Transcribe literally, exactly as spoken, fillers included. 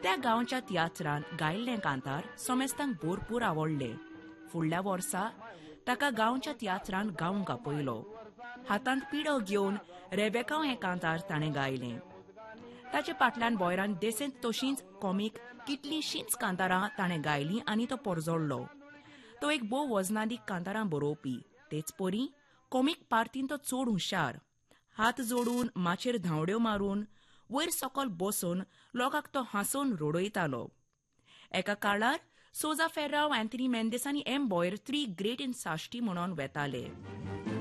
त्या गांवच्या तियात्रांत गायिल्ले कांतार सोमेस्तांक भरपूर आवडले. फुडल्या वर्सा ताका गांवच्या तियात्रांत गावंक आपयलो. हातांत पिडो घेवन रेबेका हें कांतार ताणें गायलें. ताचे फाटल्यान बॉयरान देसेंत तशींच कॉमीक कितलींशींच कांतारां ताणें गायलीं आनी तो पोरजोडलो. तो एक भोव वजनादीक कांतारां बरोवपी. तेच परी कॉमीक पार्टीन तो चड हुशार. हात जोडून माचयेर धांवड्यो मारून वयर सकयल बसून लोकांक तो हांसोवन रडयतालो. एका काळार सोजा फेर्रांव, अँथनी मेंदेस आनी M Boyer three great in Sashti म्हणून वेताले.